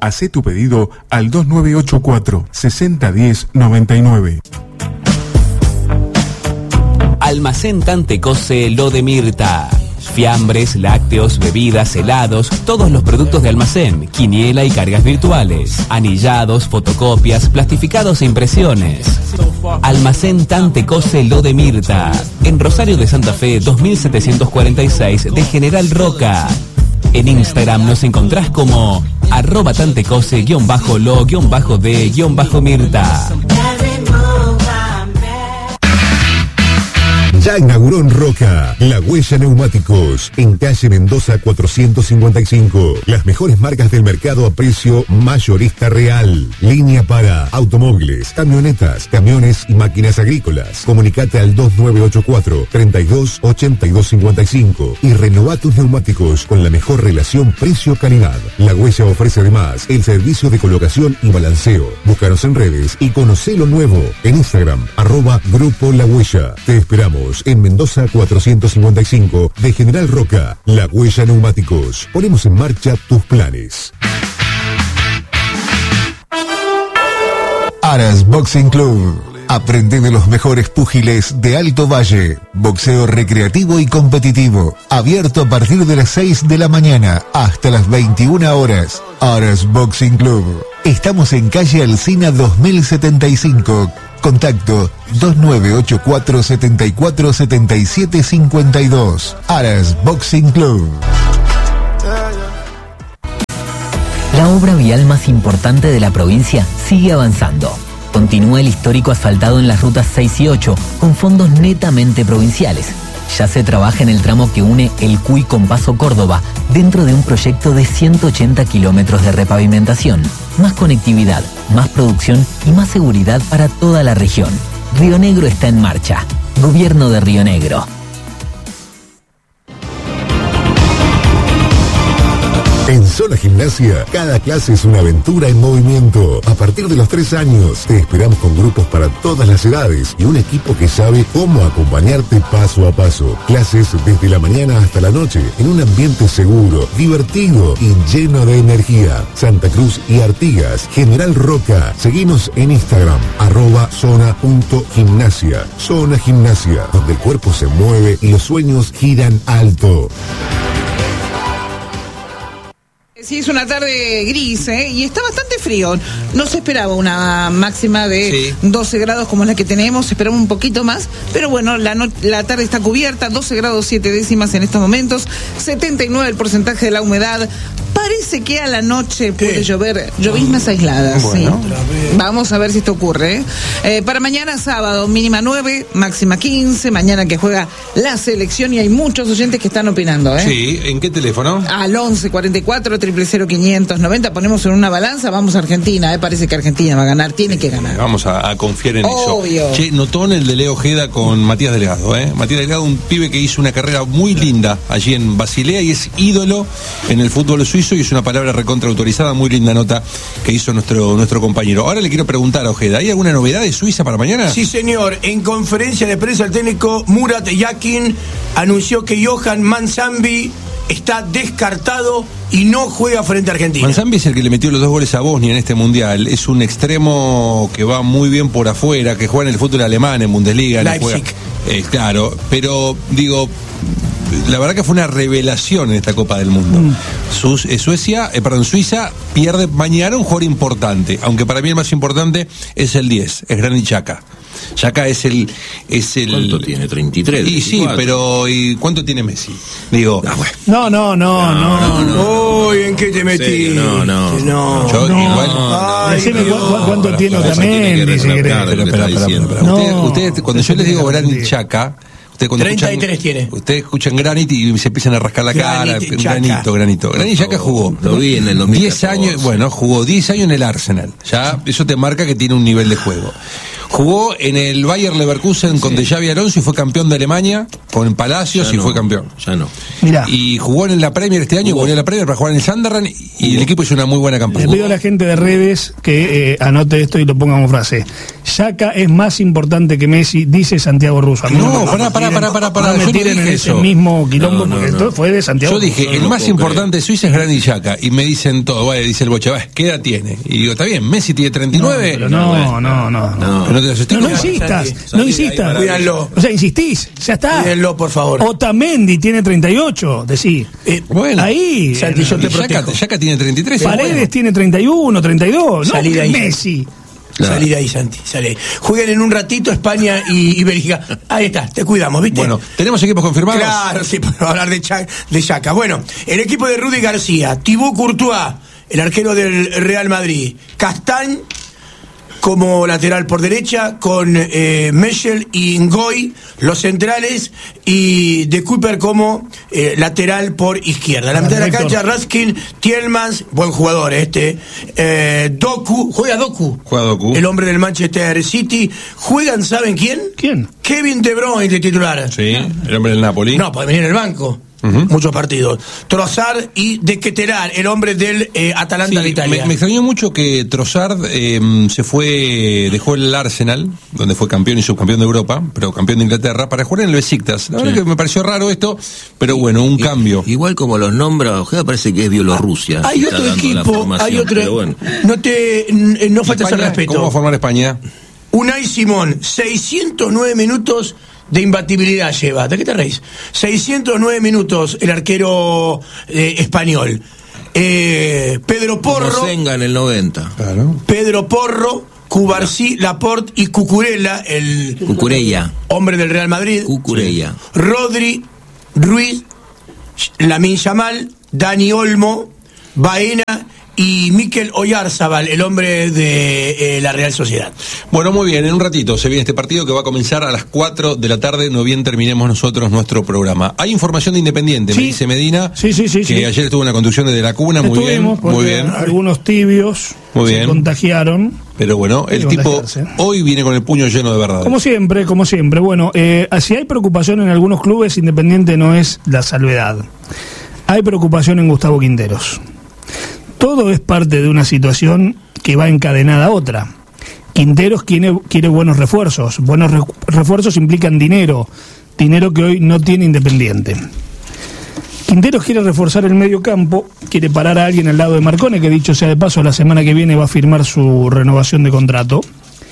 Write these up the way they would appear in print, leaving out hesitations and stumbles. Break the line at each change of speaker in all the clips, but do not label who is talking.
Hacé tu pedido al 2984 601099.
Almacén Tantecose Lo de Mirta. Fiambres, lácteos, bebidas, helados, todos los productos de almacén, quiniela y cargas virtuales, anillados, fotocopias, plastificados e impresiones. Almacén Tantecose Lo de Mirta, en Rosario de Santa Fe 2746 de General Roca. En Instagram nos encontrás como @tantecose_lo_de_mirta.
Ya inauguró en Roca La Huella Neumáticos, en calle Mendoza 455. Las mejores marcas del mercado a precio mayorista real. Línea para automóviles, camionetas, camiones y máquinas agrícolas. Comunicate al 2984 32 82 55 y renová tus neumáticos con la mejor relación precio-calidad. La Huella ofrece además el servicio de colocación y balanceo. Búscanos en redes y conocé lo nuevo en Instagram, @Grupo La Huella. Te esperamos en Mendoza 455 de General Roca. La Huella Neumáticos. Ponemos en marcha tus planes. Aras Boxing Club. Aprende de los mejores púgiles de Alto Valle. Boxeo recreativo y competitivo. Abierto a partir de las 6 de la mañana hasta las 21 horas. Aras Boxing Club. Estamos en calle Alsina 2075. Contacto 2984 74 77 52. Aras Boxing Club.
La obra vial más importante de la provincia sigue avanzando. Continúa el histórico asfaltado en las rutas 6 y 8 con fondos netamente provinciales. Ya se trabaja en el tramo que une El Cuy con Paso Córdoba dentro de un proyecto de 180 kilómetros de repavimentación. Más conectividad, más producción y más seguridad para toda la región. Río Negro está en marcha. Gobierno de Río Negro.
En Zona Gimnasia, cada clase es una aventura en movimiento. A partir de los 3 años, te esperamos con grupos para todas las edades y un equipo que sabe cómo acompañarte paso a paso. Clases desde la mañana hasta la noche, en un ambiente seguro, divertido y lleno de energía. Santa Cruz y Artigas, General Roca. Seguinos en Instagram, @zona.gimnasia. Zona Gimnasia, donde el cuerpo se mueve y los sueños giran alto.
Sí, es una tarde gris, y está bastante frío. No se esperaba una máxima de 12 grados como la que tenemos, esperamos un poquito más, pero bueno, la tarde está cubierta, 12 grados 7 décimas en estos momentos, 79 el porcentaje de la humedad. Parece que a la noche puede llover, lloviznas aisladas. Bueno. Sí. Vamos a ver si esto ocurre. Para mañana sábado, mínima 9, máxima 15. Mañana que juega la selección y hay muchos oyentes que están opinando.
Sí, ¿en qué teléfono?
Al 1144 000 590. Ponemos en una balanza, vamos a Argentina. Parece que Argentina va a ganar, tiene que ganar.
Vamos a confiar en
Obvio.
eso. Che, notón el de Leo Ojeda con Matías Delgado. Matías Delgado, un pibe que hizo una carrera muy linda allí en Basilea y es ídolo en el fútbol suizo y es una palabra recontra autorizada, muy linda nota que hizo nuestro compañero. Ahora le quiero preguntar a Ojeda, ¿hay alguna novedad de Suiza para mañana?
Sí, señor. En conferencia de prensa, el técnico Murat Yakin anunció que Johan Manzambi está descartado y no juega frente a Argentina.
Manzambi es el que le metió los 2 goles a Bosnia en este mundial. Es un extremo que va muy bien por afuera, que juega en el fútbol alemán, en Bundesliga.
Leipzig.
Claro, pero digo, la verdad que fue una revelación en esta Copa del Mundo. Suiza pierde mañana un jugador importante, aunque para mí el más importante es el 10, es Granit Xhaka. Xhaka es el...
¿Cuánto tiene? 33.
Y 24. Sí, pero ¿y cuánto tiene Messi? Digo...
No. Uy, ¿en qué te metí?
No.
Yo igual...
Decime cuánto tiene también.
Ustedes, cuando yo les digo Granit Xhaka...
33 tiene.
Ustedes escuchan Granit y se empiezan a rascar la cara. Granito. Granit Xhaka jugó.
Lo vi en el 2014.
10 años, jugó 10 años en el Arsenal. Ya eso te marca que tiene un nivel de juego. Jugó en el Bayer Leverkusen con De Xavi Alonso y fue campeón de Alemania con Palacios y fue campeón.
Ya no.
Mirá.
Y jugó en la Premier este año, volvió a la Premier para jugar en el Sunderland y el equipo hizo una muy buena campaña.
Le pido a la gente de redes que anote esto y lo ponga como frase. Xhaka es más importante que Messi, dice Santiago Russo.
No, pará.
No me tiren en ese mismo quilombo porque esto fue de Santiago.
Yo dije, el más importante de Suiza es Granit Xhaka y me dicen todo, vale, dice el Bocha, ¿qué edad tiene? Y digo, está bien, Messi tiene 39.
No insistas.
Cuídalo.
O sea, insistís, ya está.
Cuídenlo, por favor.
Otamendi tiene 38, decí.
Bueno,
ahí.
Santi, yo te protejo.
Xhaka tiene 33.
Paredes tiene 31, 32.
Salí de ahí.
Messi.
Claro.
Salí de ahí, Santi, salí. Jueguen en un ratito España y Bélgica. Ahí está, te cuidamos, ¿viste?
Bueno, ¿tenemos equipos confirmados?
Claro, sí, para hablar de Xhaka. Bueno, el equipo de Rudy García, Thibaut Courtois, el arquero del Real Madrid, Castagne como lateral por derecha, con Meschel y Ngoy, los centrales, y De Cooper como lateral por izquierda. La mitad de la cancha, Raskin, Tielemans, buen jugador Doku, juega Doku, el hombre del Manchester City. Juegan, ¿saben quién?
¿Quién?
Kevin De Bruyne de titular.
Sí, el hombre del Napoli.
No, puede venir en el banco. Muchos partidos. Trossard y De Ketelaere, el hombre del Atalanta de Italia.
Me extrañó mucho que Trossard dejó el Arsenal, donde fue campeón y subcampeón de Europa, pero campeón de Inglaterra, para jugar en el Besiktas. La verdad que me pareció raro esto, pero bueno, un cambio.
Igual como los nombra, Ojeda parece que es Bielorrusia.
Hay otro equipo, hay otro. Bueno. No faltas al respeto.
¿Cómo va a formar España?
Unai Simón, 609 minutos de imbatibilidad lleva. ¿De qué te reís? 609 minutos el arquero español. Pedro Porro.
Como Senga en el 90.
Claro.
Pedro Porro, Cubarsí, Laporte y Cucurella,
Cucurella,
hombre del Real Madrid.
Cucurella.
Rodri, Ruiz, Lamine Yamal, Dani Olmo, Baena y Mikel Oyarzabal, el hombre de la Real Sociedad.
Bueno, muy bien, en un ratito se viene este partido que va a comenzar a las 4 de la tarde, no bien terminemos nosotros nuestro programa. Hay información de Independiente, me dice Medina, que ayer estuvo en la conducción de La Cuna, muy bien.
Algunos tibios se contagiaron.
Pero bueno, el tipo hoy viene con el puño lleno de verdad.
Como siempre. Bueno, si hay preocupación en algunos clubes, Independiente no es la salvedad. Hay preocupación en Gustavo Quinteros. Todo es parte de una situación que va encadenada a otra. Quinteros quiere buenos refuerzos. Buenos refuerzos implican dinero que hoy no tiene Independiente. Quinteros quiere reforzar el medio campo, quiere parar a alguien al lado de Marcone, que dicho sea de paso, la semana que viene va a firmar su renovación de contrato.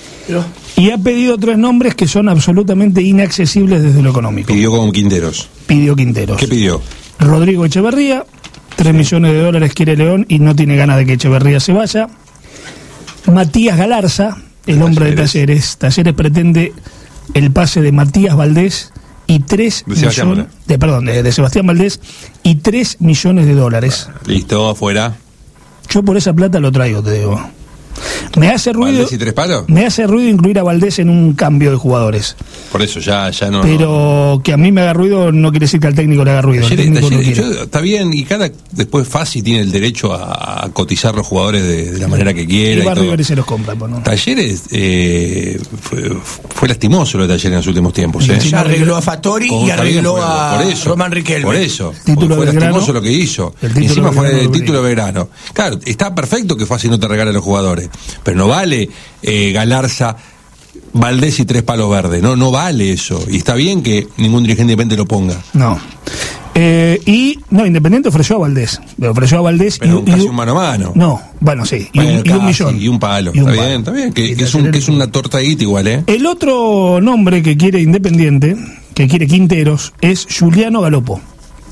Y ha pedido 3 nombres que son absolutamente inaccesibles desde lo económico.
Pidió con Quinteros.
¿Qué
pidió?
Rodrigo Echeverría. $3 millones quiere León y no tiene ganas de que Echeverría se vaya. Matías Galarza, el hombre de Talleres. Talleres pretende el pase de Matías Valdés y de Sebastián Valdés y $3 millones.
Listo, afuera.
Yo por esa plata lo traigo, te digo. Me hace ruido.
¿Valdés y 3 palos?
Me hace ruido incluir a Valdés en un cambio de jugadores.
Por eso ya no.
Pero que a mí me haga ruido no quiere decir que al técnico le haga ruido.
Está bien, y después Fassi tiene el derecho a cotizar los jugadores de la manera que quiera.
Y va River y se los compra. ¿No?
Talleres fue lastimoso lo de Talleres en los últimos tiempos.
Ya arregló a Fattori y arregló a Román Riquelme.
Por eso.
Fue
lastimoso lo que hizo. Encima fue el título de Belgrano. Claro, está perfecto que Fassi no te regale a los jugadores. Pero no vale Galarza, Valdés y 3 palos verdes, no vale eso. Y está bien que ningún dirigente independiente lo ponga.
No. Independiente ofreció a Valdés. Pero
casi un mano a mano.
No, bueno, sí. Y un millón.
Y un palo. Está bien. Que es una tortadita igual,
El otro nombre que quiere Independiente, que quiere Quinteros, es Juliano Galopo.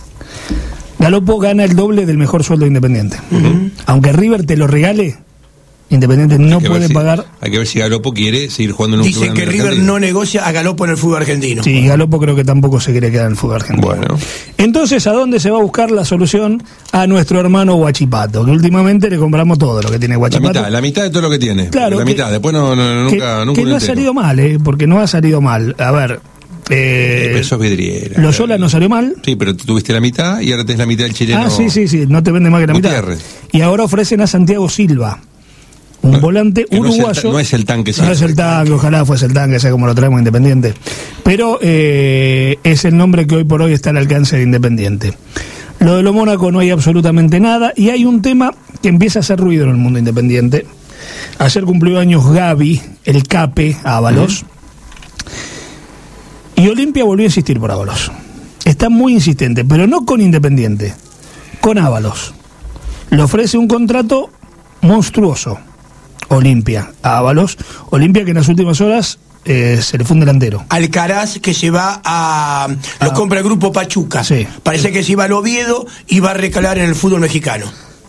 Galopo gana el doble del mejor sueldo de Independiente. Aunque River te lo regale, Independiente no puede pagar.
Hay que ver si Galopo quiere seguir jugando en un club.
Dicen que River no negocia a Galopo en el fútbol argentino.
Sí, Galopo creo que tampoco se quiere quedar en el fútbol argentino.
Bueno.
Entonces, ¿a dónde se va a buscar la solución? A nuestro hermano Huachipato, que últimamente le compramos todo lo que tiene Huachipato.
La mitad de todo lo que tiene.
Claro.
La mitad, después nunca
que no ha salido mal, porque no ha salido mal. A ver.
Eso es vidriera.
Loyola no salió mal.
Sí, pero tú tuviste la mitad y ahora tenés la mitad del chileno.
Sí, no te vende más que la mitad. Y ahora ofrecen a Santiago Silva. Un volante uruguayo.
No es el tanque, sí.
No es el tanque, ojalá fuese el tanque, sea como lo traemos Independiente. Pero es el nombre que hoy por hoy está al alcance de Independiente. Lo de lo Mónaco no hay absolutamente nada, y hay un tema que empieza a hacer ruido en el mundo independiente. Ayer cumplió años Gaby, el Cape, Ábalos. Y Olimpia volvió a insistir por Ábalos. Está muy insistente, pero no con Independiente, con Ábalos. Le ofrece un contrato monstruoso. Olimpia, a Ábalos. Olimpia que en las últimas horas se le fue un delantero.
Alcaraz, que se va a... lo compra el grupo Pachuca.
Sí.
Parece que se iba al Oviedo y va a recalar en el fútbol mexicano.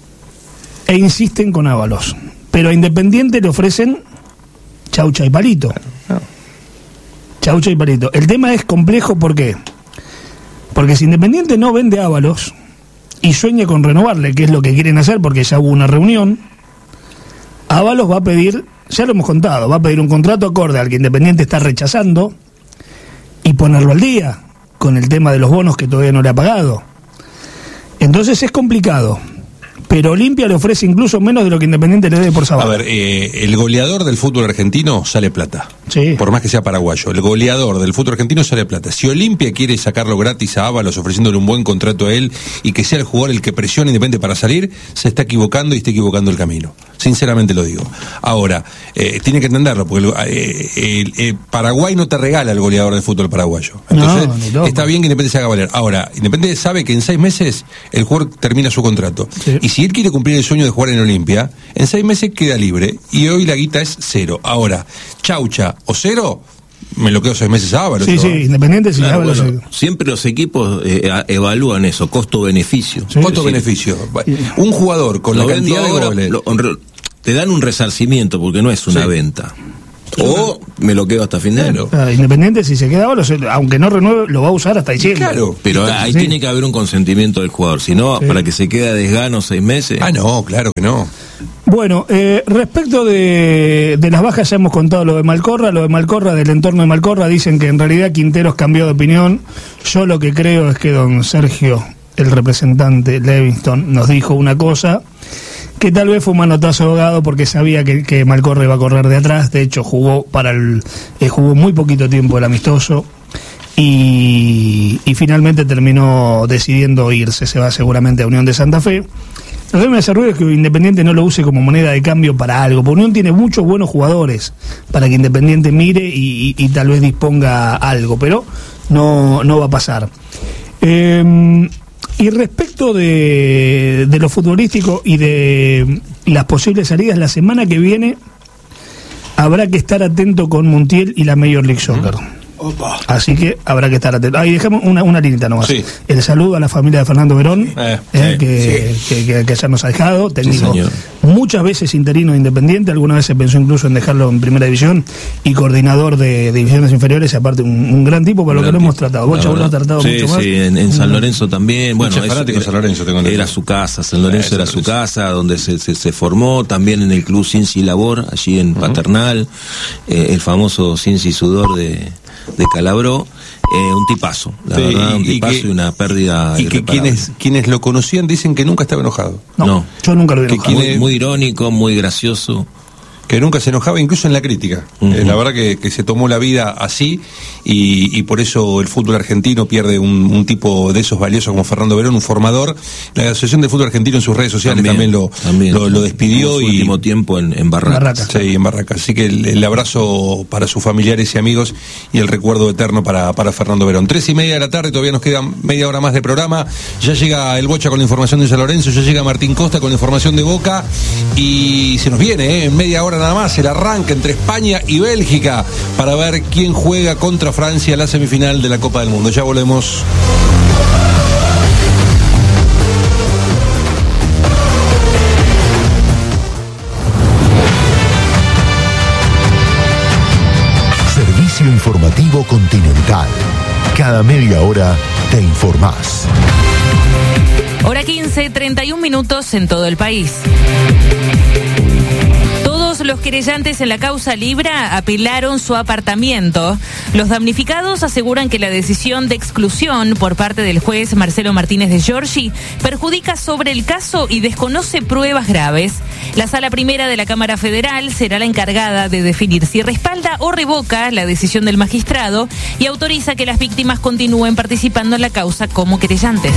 E insisten con Ábalos. Pero a Independiente le ofrecen chaucha y palito. Chaucha y palito. El tema es complejo, ¿por qué? Porque si Independiente no vende a Ábalos y sueña con renovarle, que es lo que quieren hacer porque ya hubo una reunión, Ábalos va a pedir, ya lo hemos contado, va a pedir un contrato acorde al que Independiente está rechazando y ponerlo al día con el tema de los bonos que todavía no le ha pagado. Entonces es complicado. Pero Olimpia le ofrece incluso menos de lo que Independiente le debe por Sabana.
A ver, el goleador del fútbol argentino sale plata.
Sí.
Por más que sea paraguayo. El goleador del fútbol argentino sale plata. Si Olimpia quiere sacarlo gratis a Ábalos, ofreciéndole un buen contrato a él y que sea el jugador el que presione Independiente para salir, se está equivocando y está equivocando el camino. Sinceramente lo digo. Ahora, tiene que entenderlo, porque Paraguay no te regala el goleador del fútbol paraguayo. Entonces, está bien que Independiente se haga valer. Ahora, Independiente sabe que en 6 meses el jugador termina su contrato. Sí. Y si él quiere cumplir el sueño de jugar en Olimpia, en 6 meses queda libre y hoy la guita es 0. Ahora, chaucha o 0, me lo quedo 6 meses a Ábalos.
Sí, Independiente si
claro, bueno, siempre los equipos evalúan eso, costo-beneficio.
Sí, costo-beneficio. Sí. Un jugador con la cantidad de goles.
Te dan un resarcimiento porque no es una venta. O me lo quedo hasta fin de año.
Independiente, si se queda Ábalos, aunque no renueve, lo va a usar hasta diciembre.
Claro,
pero ahí tiene que haber un consentimiento del jugador. Si no, para que se quede a desgano 6 meses.
No, claro que no.
Bueno, respecto de las bajas, ya hemos contado lo de Malcorra, del entorno de Malcorra. Dicen que en realidad Quinteros cambió de opinión. Yo lo que creo es que don Sergio, el representante Levingston, nos dijo una cosa que tal vez fue un manotazo ahogado porque sabía que Malcorra iba a correr de atrás. De hecho jugó jugó muy poquito tiempo el amistoso y finalmente terminó decidiendo irse. Se va seguramente a Unión de Santa Fe. Lo que me hace ruido es que Independiente no lo use como moneda de cambio para algo, porque Unión tiene muchos buenos jugadores para que Independiente mire y tal vez disponga algo, pero no va a pasar. Y respecto de lo futbolístico y de las posibles salidas, la semana que viene habrá que estar atento con Montiel y la Major League Soccer.
Opa.
Así que habrá que estar atento. Ahí dejamos una linita nomás. Sí. El saludo a la familia de Fernando Verón, que ya nos ha dejado, técnico muchas veces interino de Independiente, alguna vez se pensó incluso en dejarlo en primera división, y coordinador de divisiones inferiores, y aparte un gran tipo para lo que lo hemos tratado. Bocha lo ha tratado mucho más.
Sí, en San Lorenzo también. Bueno,
San Lorenzo,
era su casa, San Lorenzo era su casa, donde se formó, también en el club Cincy Labor, allí en Paternal, el famoso Cincy Sudor de Calabró. Un tipazo, la verdad, un tipazo y una pérdida.
Y que quienes lo conocían dicen que nunca estaba enojado.
No, yo nunca lo vi enojado.
Muy irónico, muy gracioso.
Que nunca se enojaba, incluso en la crítica. La verdad que se tomó la vida así, y por eso el fútbol argentino pierde un tipo de esos valiosos como Fernando Verón, un formador. La Asociación de Fútbol Argentino en sus redes sociales también lo despidió.
Y último tiempo en Barracas.
Sí, en Barracas. Así que el abrazo para sus familiares y amigos y el recuerdo eterno para Fernando Verón. 3:30 de la tarde, todavía nos queda media hora más de programa. Ya llega el Bocha con la información de San Lorenzo, ya llega Martín Costa con la información de Boca, y se nos viene en media hora nada más el arranque entre España y Bélgica para ver quién juega contra Francia la semifinal de la Copa del Mundo. Ya volvemos.
Servicio informativo Continental. Cada media hora te informás.
Hora 15, 31 minutos en todo el país. Todos los que querellantes en la causa Libra apelaron su apartamiento. Los damnificados aseguran que la decisión de exclusión por parte del juez Marcelo Martínez de Giorgi perjudica sobre el caso y desconoce pruebas graves. La Sala Primera de la Cámara Federal será la encargada de definir si respalda o revoca la decisión del magistrado y autoriza que las víctimas continúen participando en la causa como querellantes.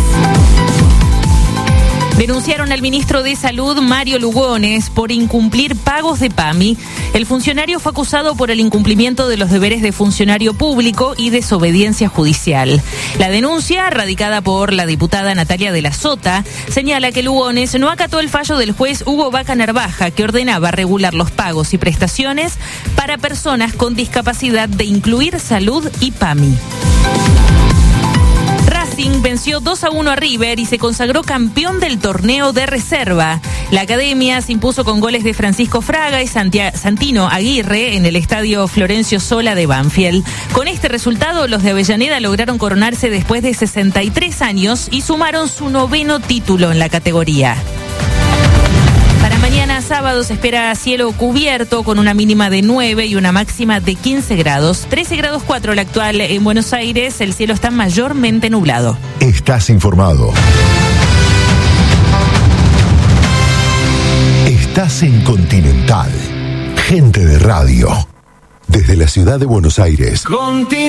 Denunciaron al ministro de Salud, Mario Lugones, por incumplir pagos de PAMI. El funcionario fue acusado por el incumplimiento de los deberes de funcionario público y desobediencia judicial. La denuncia, radicada por la diputada Natalia de la Sota, señala que Lugones no acató el fallo del juez Hugo Vaca Narvaja, que ordenaba regular los pagos y prestaciones para personas con discapacidad de incluir salud y PAMI. Racing venció 2-1 a River y se consagró campeón del torneo de reserva. La academia se impuso con goles de Francisco Fraga y Santino Aguirre en el estadio Florencio Sola de Banfield. Con este resultado, los de Avellaneda lograron coronarse después de 63 años y sumaron su 9º título en la categoría. Para mañana sábado se espera cielo cubierto con una mínima de 9 y una máxima de 15 grados. 13 grados 4 la actual en Buenos Aires. El cielo está mayormente nublado.
Estás informado. Estás en Continental. Gente de radio. Desde la ciudad de Buenos Aires.